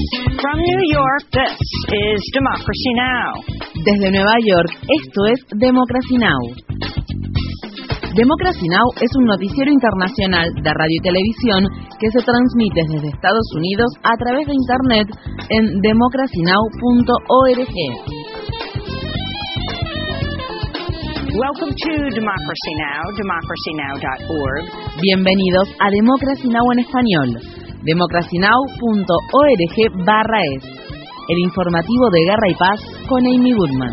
From New York, this is Democracy Now! Desde Nueva York, esto es Democracy Now! Democracy Now! Es un noticiero internacional de radio y televisión que se transmite desde Estados Unidos a través de Internet en democracynow.org. Welcome to Democracy Now!, democracynow.org. Bienvenidos a Democracy Now! En español, democracynow.org/es. El informativo de Guerra y Paz con Amy Goodman.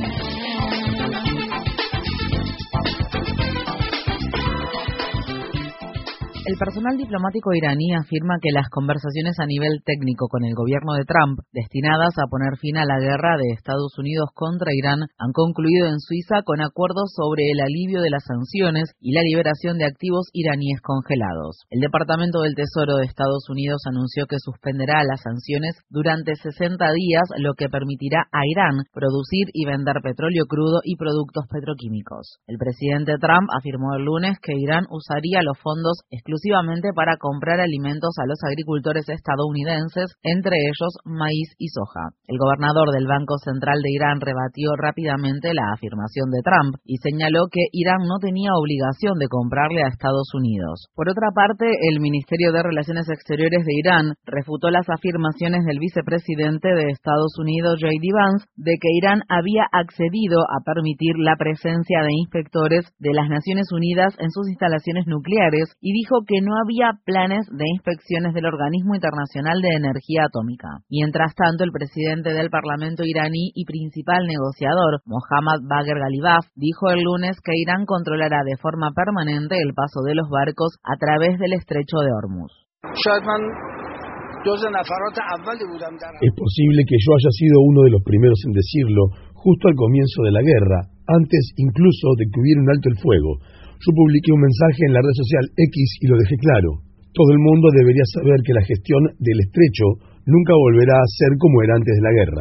El personal diplomático iraní afirma que las conversaciones a nivel técnico con el gobierno de Trump, destinadas a poner fin a la guerra de Estados Unidos contra Irán, han concluido en Suiza con acuerdos sobre el alivio de las sanciones y la liberación de activos iraníes congelados. El Departamento del Tesoro de Estados Unidos anunció que suspenderá las sanciones durante 60 días, lo que permitirá a Irán producir y vender petróleo crudo y productos petroquímicos. El presidente Trump afirmó el lunes que Irán usaría los fondos exclusivamente para comprar alimentos a los agricultores estadounidenses, entre ellos maíz y soja. El gobernador del Banco Central de Irán rebatió rápidamente la afirmación de Trump y señaló que Irán no tenía obligación de comprarle a Estados Unidos. Por otra parte, el Ministerio de Relaciones Exteriores de Irán refutó las afirmaciones del vicepresidente de Estados Unidos, J.D. Vance, de que Irán había accedido a permitir la presencia de inspectores de las Naciones Unidas en sus instalaciones nucleares y dijo que no había planes de inspecciones del Organismo Internacional de Energía Atómica. Mientras tanto, el presidente del Parlamento iraní y principal negociador, Mohammad Bagher Ghalibaf, dijo el lunes que Irán controlará de forma permanente el paso de los barcos a través del estrecho de Hormuz. Es posible que yo haya sido uno de los primeros en decirlo justo al comienzo de la guerra, antes incluso de que hubiera un alto el fuego. Yo publiqué un mensaje en la red social X y lo dejé claro. Todo el mundo debería saber que la gestión del estrecho nunca volverá a ser como era antes de la guerra.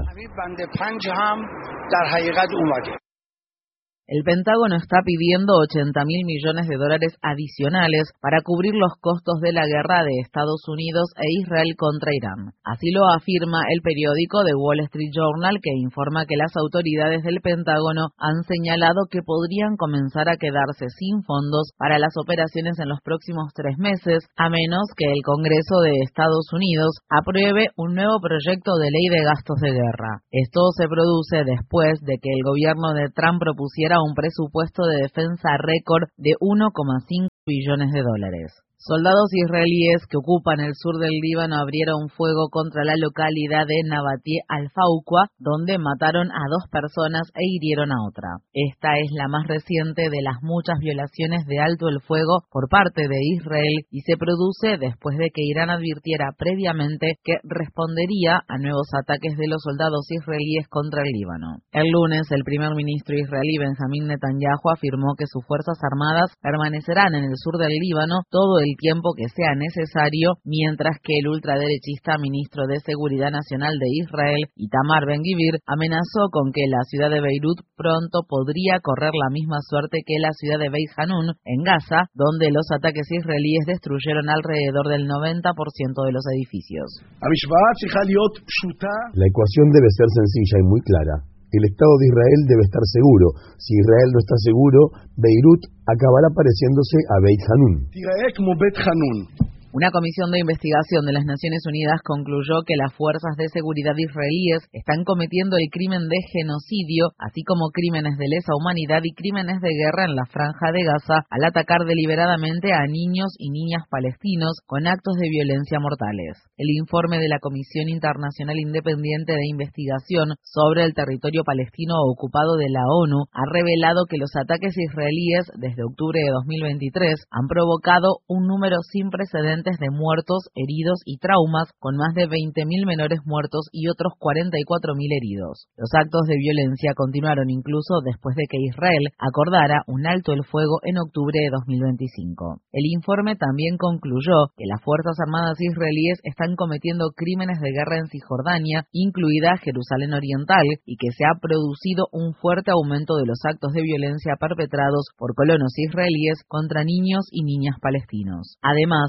El Pentágono está pidiendo $80.000 millones adicionales para cubrir los costos de la guerra de Estados Unidos e Israel contra Irán. Así lo afirma el periódico The Wall Street Journal, que informa que las autoridades del Pentágono han señalado que podrían comenzar a quedarse sin fondos para las operaciones en los próximos 3 meses, a menos que el Congreso de Estados Unidos apruebe un nuevo proyecto de ley de gastos de guerra. Esto se produce después de que el gobierno de Trump propusiera un presupuesto de defensa récord de $1,5 billones. Soldados israelíes que ocupan el sur del Líbano abrieron fuego contra la localidad de Nabatieh al-Fauqa, donde mataron a 2 personas e hirieron a otra. Esta es la más reciente de las muchas violaciones de alto el fuego por parte de Israel y se produce después de que Irán advirtiera previamente que respondería a nuevos ataques de los soldados israelíes contra el Líbano. El lunes, el primer ministro israelí Benjamín Netanyahu afirmó que sus fuerzas armadas permanecerán en el sur del Líbano todo el tiempo que sea necesario, mientras que el ultraderechista ministro de Seguridad Nacional de Israel, Itamar Ben-Gvir, amenazó con que la ciudad de Beirut pronto podría correr la misma suerte que la ciudad de Beit Hanun, en Gaza, donde los ataques israelíes destruyeron alrededor del 90% de los edificios. La ecuación debe ser sencilla y muy clara. El Estado de Israel debe estar seguro. Si Israel no está seguro, Beirut acabará pareciéndose a Beit Hanun. Una comisión de investigación de las Naciones Unidas concluyó que las fuerzas de seguridad israelíes están cometiendo el crimen de genocidio, así como crímenes de lesa humanidad y crímenes de guerra en la Franja de Gaza al atacar deliberadamente a niños y niñas palestinos con actos de violencia mortales. El informe de la Comisión Internacional Independiente de Investigación sobre el territorio palestino ocupado de la ONU ha revelado que los ataques israelíes desde octubre de 2023 han provocado un número sin precedentes de muertos, heridos y traumas, con más de 20.000 menores muertos y otros 44.000 heridos. Los actos de violencia continuaron incluso después de que Israel acordara un alto el fuego en octubre de 2025. El informe también concluyó que las Fuerzas Armadas israelíes están cometiendo crímenes de guerra en Cisjordania, incluida Jerusalén Oriental, y que se ha producido un fuerte aumento de los actos de violencia perpetrados por colonos israelíes contra niños y niñas palestinos. Además, el informe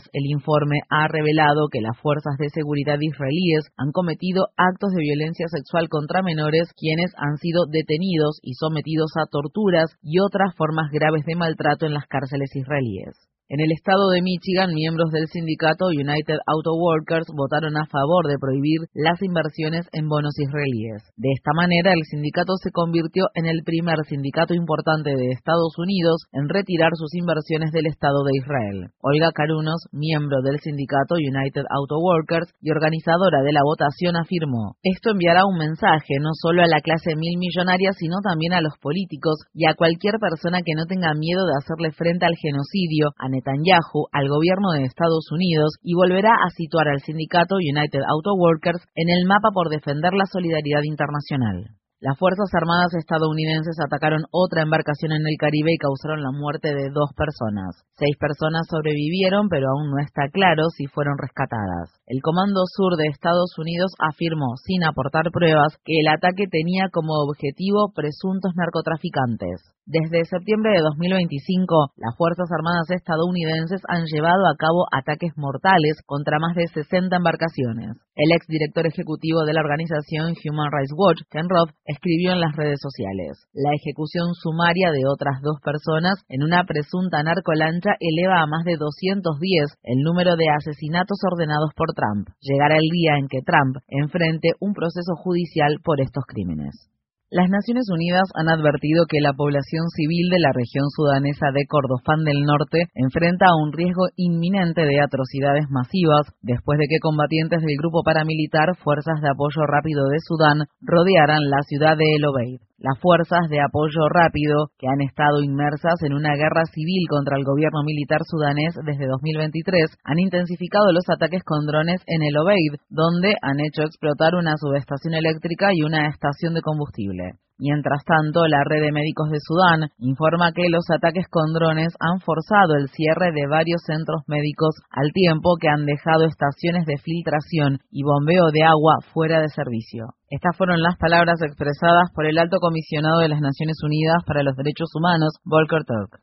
informe ha revelado que las fuerzas de seguridad israelíes han cometido actos de violencia sexual contra menores, quienes han sido detenidos y sometidos a torturas y otras formas graves de maltrato en las cárceles israelíes. En el estado de Michigan, miembros del sindicato United Auto Workers votaron a favor de prohibir las inversiones en bonos israelíes. De esta manera, el sindicato se convirtió en el primer sindicato importante de Estados Unidos en retirar sus inversiones del Estado de Israel. Olga Carunos, miembro del sindicato United Auto Workers y organizadora de la votación, afirmó: "Esto enviará un mensaje no solo a la clase milmillonaria, sino también a los políticos y a cualquier persona que no tenga miedo de hacerle frente al genocidio, a Netanyahu, al gobierno de Estados Unidos, y volverá a situar al sindicato United Auto Workers en el mapa por defender la solidaridad internacional". Las Fuerzas Armadas estadounidenses atacaron otra embarcación en el Caribe y causaron la muerte de 2 personas. 6 personas sobrevivieron, pero aún no está claro si fueron rescatadas. El Comando Sur de Estados Unidos afirmó, sin aportar pruebas, que el ataque tenía como objetivo presuntos narcotraficantes. Desde septiembre de 2025, las Fuerzas Armadas estadounidenses han llevado a cabo ataques mortales contra más de 60 embarcaciones. El exdirector ejecutivo de la organización Human Rights Watch, Ken Roth, escribió en las redes sociales: "La ejecución sumaria de otras 2 personas en una presunta narcolancha eleva a más de 210 el número de asesinatos ordenados por Trump. Llegará el día en que Trump enfrente un proceso judicial por estos crímenes". Las Naciones Unidas han advertido que la población civil de la región sudanesa de Kordofán del Norte enfrenta a un riesgo inminente de atrocidades masivas después de que combatientes del grupo paramilitar Fuerzas de Apoyo Rápido de Sudán rodearan la ciudad de El Obeid. Las fuerzas de apoyo rápido, que han estado inmersas en una guerra civil contra el gobierno militar sudanés desde 2023, han intensificado los ataques con drones en El Obeid, donde han hecho explotar una subestación eléctrica y una estación de combustible. Mientras tanto, la Red de Médicos de Sudán informa que los ataques con drones han forzado el cierre de varios centros médicos, al tiempo que han dejado estaciones de filtración y bombeo de agua fuera de servicio. Estas fueron las palabras expresadas por el Alto Comisionado de las Naciones Unidas para los Derechos Humanos, Volker Turk.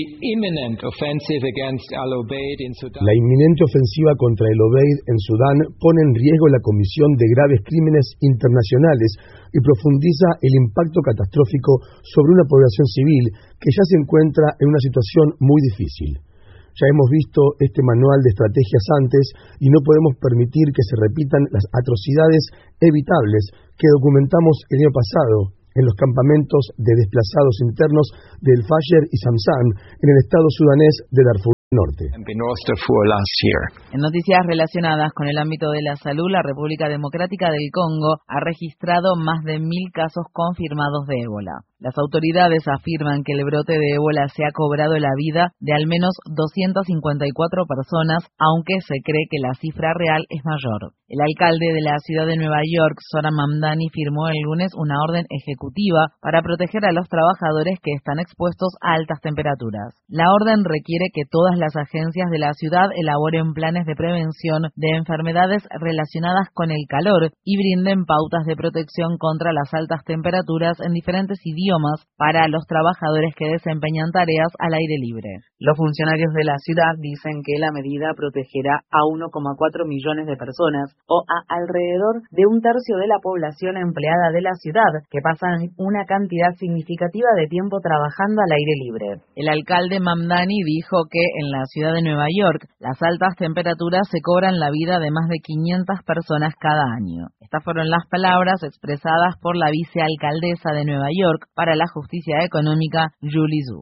La inminente ofensiva contra El Obeid en Sudán pone en riesgo la comisión de graves crímenes internacionales y profundiza el impacto catastrófico sobre una población civil que ya se encuentra en una situación muy difícil. Ya hemos visto este manual de estrategias antes y no podemos permitir que se repitan las atrocidades evitables que documentamos el año pasado en los campamentos de desplazados internos de El Fasher y Zamzam en el estado sudanés de Darfur Norte. En noticias relacionadas con el ámbito de la salud, la República Democrática del Congo ha registrado más de 1.000 casos confirmados de ébola. Las autoridades afirman que el brote de ébola se ha cobrado la vida de al menos 254 personas, aunque se cree que la cifra real es mayor. El alcalde de la ciudad de Nueva York, Zohran Mamdani, firmó el lunes una orden ejecutiva para proteger a los trabajadores que están expuestos a altas temperaturas. La orden requiere que todas las agencias de la ciudad elaboren planes de prevención de enfermedades relacionadas con el calor y brinden pautas de protección contra las altas temperaturas en diferentes idiomas para los trabajadores que desempeñan tareas al aire libre. Los funcionarios de la ciudad dicen que la medida protegerá a 1,4 millones de personas, o a alrededor de un tercio de la población empleada de la ciudad, que pasan una cantidad significativa de tiempo trabajando al aire libre. El alcalde Mamdani dijo que en la ciudad de Nueva York las altas temperaturas se cobran la vida de más de 500 personas cada año. Estas fueron las palabras expresadas por la vicealcaldesa de Nueva York para la justicia económica, Julie Zhu.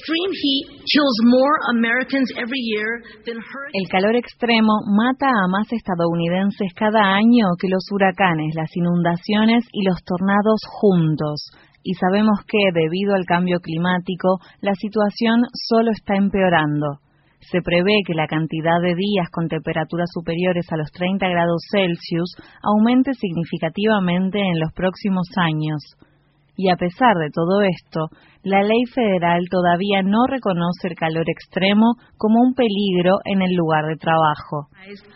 El calor extremo mata a más estadounidenses cada año que los huracanes, las inundaciones y los tornados juntos. Y sabemos que, debido al cambio climático, la situación solo está empeorando. Se prevé que la cantidad de días con temperaturas superiores a los 30 grados Celsius aumente significativamente en los próximos años. Y a pesar de todo esto, la ley federal todavía no reconoce el calor extremo como un peligro en el lugar de trabajo.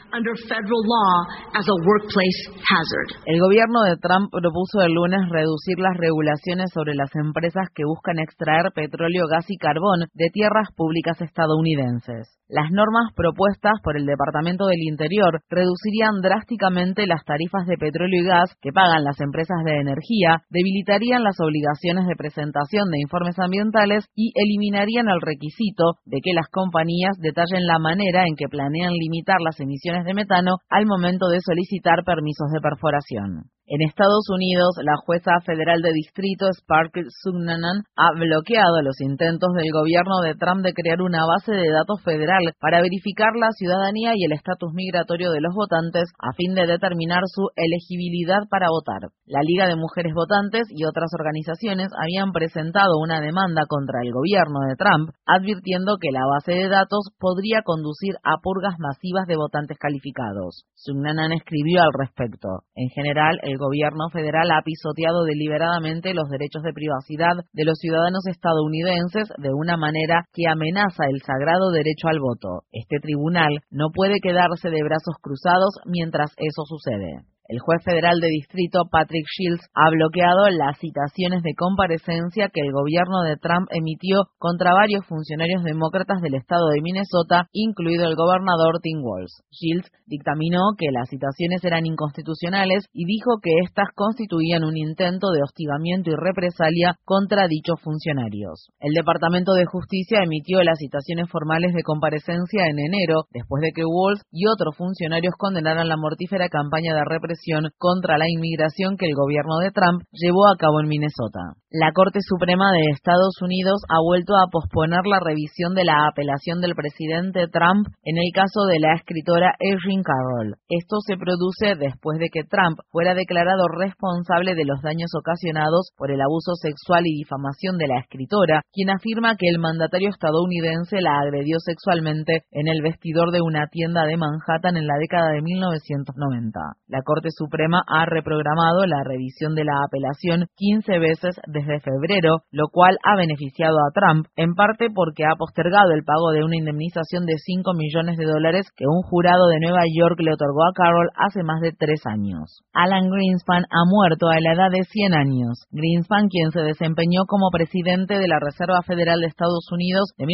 El gobierno de Trump propuso el lunes reducir las regulaciones sobre las empresas que buscan extraer petróleo, gas y carbón de tierras públicas estadounidenses. Las normas propuestas por el Departamento del Interior reducirían drásticamente las tarifas de petróleo y gas que pagan las empresas de energía, debilitarían las obligaciones de presentación de informes ambientales y eliminarían el requisito de que las compañías detallen la manera en que planean limitar las emisiones de metano al momento de solicitar permisos de perforación. En Estados Unidos, la jueza federal de distrito Sparkle Sugnanan ha bloqueado los intentos del gobierno de Trump de crear una base de datos federal para verificar la ciudadanía y el estatus migratorio de los votantes a fin de determinar su elegibilidad para votar. La Liga de Mujeres Votantes y otras organizaciones habían presentado una demanda contra el gobierno de Trump, advirtiendo que la base de datos podría conducir a purgas masivas de votantes calificados. Sugnanan escribió al respecto. En general, el gobierno federal ha pisoteado deliberadamente los derechos de privacidad de los ciudadanos estadounidenses de una manera que amenaza el sagrado derecho al voto. Este tribunal no puede quedarse de brazos cruzados mientras eso sucede. El juez federal de distrito Patrick Shields ha bloqueado las citaciones de comparecencia que el gobierno de Trump emitió contra varios funcionarios demócratas del estado de Minnesota, incluido el gobernador Tim Walz. Shields dictaminó que las citaciones eran inconstitucionales y dijo que éstas constituían un intento de hostigamiento y represalia contra dichos funcionarios. El Departamento de Justicia emitió las citaciones formales de comparecencia en enero, después de que Walz y otros funcionarios condenaran la mortífera campaña de represión contra la inmigración que el gobierno de Trump llevó a cabo en Minnesota. La Corte Suprema de Estados Unidos ha vuelto a posponer la revisión de la apelación del presidente Trump en el caso de la escritora Erin Carroll. Esto se produce después de que Trump fuera declarado responsable de los daños ocasionados por el abuso sexual y difamación de la escritora, quien afirma que el mandatario estadounidense la agredió sexualmente en el vestidor de una tienda de Manhattan en la década de 1990. La Corte Suprema ha reprogramado la revisión de la apelación 15 veces desde febrero, lo cual ha beneficiado a Trump, en parte porque ha postergado el pago de una indemnización de $5 millones que un jurado de Nueva York le otorgó a Carroll hace más de 3 años. Alan Greenspan ha muerto a la edad de 100 años. Greenspan, quien se desempeñó como presidente de la Reserva Federal de Estados Unidos de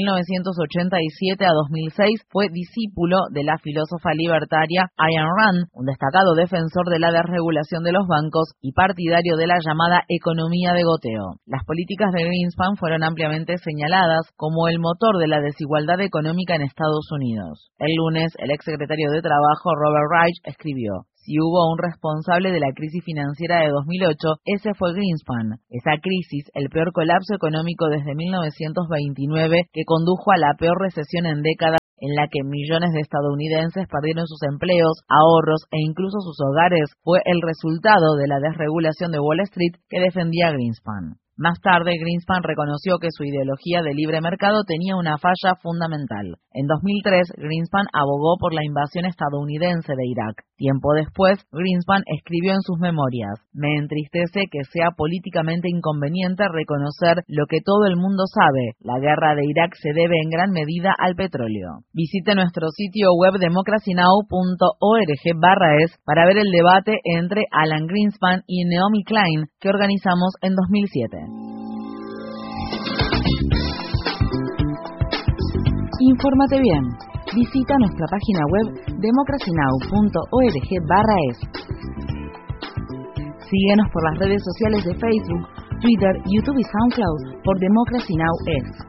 1987 a 2006, fue discípulo de la filósofa libertaria Ayn Rand, un destacado defensor de la desregulación de los bancos y partidario de la llamada economía de goteo. Las políticas de Greenspan fueron ampliamente señaladas como el motor de la desigualdad económica en Estados Unidos. El lunes, el exsecretario de Trabajo Robert Reich escribió: si hubo un responsable de la crisis financiera de 2008, ese fue Greenspan. Esa crisis, el peor colapso económico desde 1929, que condujo a la peor recesión en décadas, en la que millones de estadounidenses perdieron sus empleos, ahorros e incluso sus hogares, fue el resultado de la desregulación de Wall Street que defendía Greenspan. Más tarde, Greenspan reconoció que su ideología de libre mercado tenía una falla fundamental. En 2003, Greenspan abogó por la invasión estadounidense de Irak. Tiempo después, Greenspan escribió en sus memorias: me entristece que sea políticamente inconveniente reconocer lo que todo el mundo sabe. La guerra de Irak se debe en gran medida al petróleo. Visite nuestro sitio web democracynow.org/es para ver el debate entre Alan Greenspan y Naomi Klein que organizamos en 2007. Infórmate bien. Visita nuestra página web democracynow.org/es. Síguenos por las redes sociales de Facebook, Twitter, YouTube y SoundCloud por Democracy Now! Es.